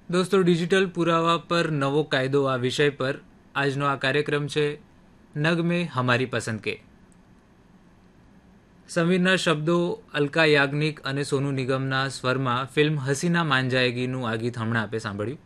દોસ્તો, ડિજિટલ પુરાવા પર નવો કાયદો આ વિષય પર આજનો આ કાર્યક્રમ છે નગ મેં હમારી પસંદ કે. સમીરના શબ્દો, અલકા યાજ્ઞિક અને સોનુ નિગમના સ્વરમાં ફિલ્મ હસીના માન જાયેગીનું આ ગીત હમણાં આપે સાંભળ્યું.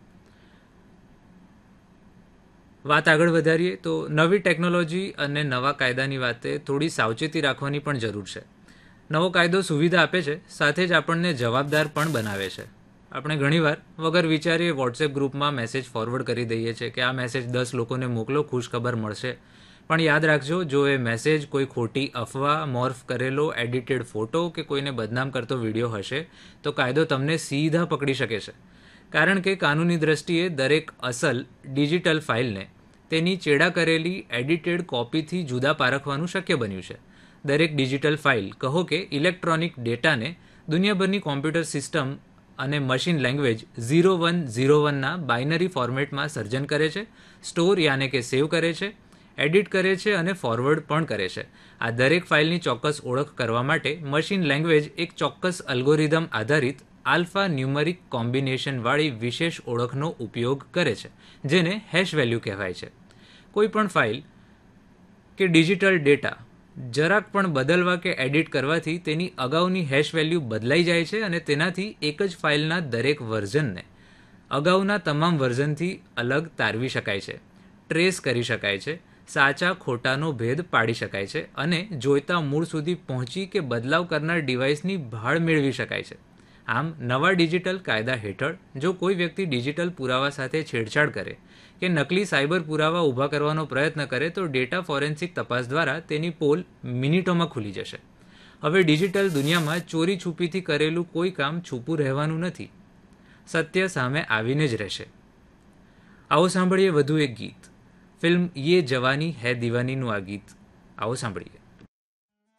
વાત આગળ વધારીએ તો નવી ટેકનોલોજી અને નવા કાયદાની વાતે થોડી સાવચેતી રાખવાની પણ જરૂર છે. નવો કાયદો સુવિધા આપે છે, સાથે જ આપણને જવાબદાર પણ બનાવે છે. આપણે ઘણીવાર વગર વિચારીએ વોટ્સએપ ગ્રુપમાં મેસેજ ફોરવર્ડ કરી દઈએ છીએ કે આ મેસેજ 10 લોકોને મોકલો, ખુશખબર મળશે. પણ યાદ રાખજો, જો એ મેસેજ કોઈ ખોટી અફવા, મોર્ફ કરેલો એડિટેડ ફોટો કે કોઈને બદનામ કરતો વિડીયો હશે તો કાયદો તમને સીધા પકડી શકે છે. કારણ કે કાનૂની દ્રષ્ટિએ દરેક અસલ ડિજિટલ ફાઇલને તેની ચેડા કરેલી એડિટેડ કોપીથી જુદા પારખવાનું શક્ય બન્યું છે. દરેક ડિજિટલ ફાઇલ, કહો કે ઇલેક્ટ્રોનિક ડેટાને દુનિયાભરની કોમ્પ્યુટર સિસ્ટમ અને મશીન લેંગ્વેજ 0101ના બાઇનરી ફોર્મેટમાં સર્જન કરે છે, સ્ટોર યાને કે સેવ કરે છે, એડિટ કરે છે અને ફોરવર્ડ પણ કરે છે. આ દરેક ફાઇલની ચોક્કસ ઓળખ કરવા માટે મશીન લેંગ્વેજ એક ચોક્કસ અલ્ગોરિધમ આધારિત આલ્ફા ન્યુમરિક કોમ્બિનેશનવાળી વિશેષ ઓળખનો ઉપયોગ કરે છે, જેને હેશ વેલ્યુ કહેવાય છે. કોઈ પણ ફાઇલ કે ડિજિટલ ડેટા જરાક પણ બદલવા કે એડિટ કરવાથી તેની અગાઉની હેશ વેલ્યુ બદલાઈ જાય છે અને તેનાથી એક જ ફાઇલના દરેક વર્ઝનને અગાઉના તમામ વર્ઝનથી અલગ તારવી શકાય છે, ટ્રેસ કરી શકાય છે, સાચા ખોટાનો ભેદ પાડી શકાય છે અને જોઈતા મૂળ સુધી પહોંચી કે બદલાવ કરનાર ડિવાઇસની ભાળ મેળવી શકાય છે. આમ, નવા ડિજિટલ કાયદા હેઠળ જો કોઈ વ્યક્તિ ડિજિટલ પુરાવા સાથે છેડછાડ કરે કે નકલી સાયબર પુરાવા ઊભા કરવાનો પ્રયત્ન કરે તો ડેટા ફોરેન્સિક તપાસ દ્વારા તેની પોલ મિનિટોમાં ખુલી જશે. હવે ડિજિટલ દુનિયામાં ચોરી છુપીથી કરેલું કોઈ કામ છુપું રહેવાનું નથી, સત્ય સામે આવીને જ રહેશે. આવો સાંભળીએ વધુ એક ગીત. ફિલ્મ યે જવાની હૈ દીવાનીનું આ ગીત આવો સાંભળીએ.